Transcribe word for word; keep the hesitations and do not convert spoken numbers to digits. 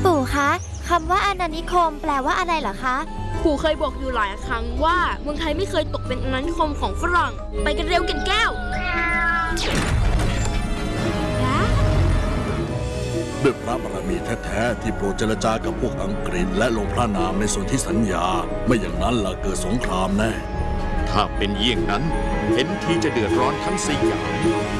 ปู่คะคำว่าอาณานิคมแปลว่าอะไรเหรอคะปู่เคยบอกอยู่หลายครั้งว่าเมืองไทยไม่เคยตกเป็นอาณานิคมของฝรั่งไปกันเร็วกันแก้วด้วยพระบารมีแท้ๆที่โปรดเจรจากับพวกอังกฤษและลงพระนามในส่วนที่สัญญาไม่อย่างนั้นล่ะเกิดสงครามแน่ถ้าเป็นเยี่ยงนั้นเห็นทีจะเดือดร้อนทั้งสยาม